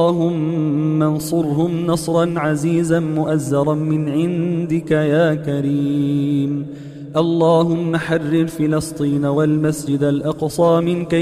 اللهم انصرهم نصرا عزيزا مؤزرا من عندك يا كريم. اللهم حرر فلسطين والمسجد الأقصى من كيد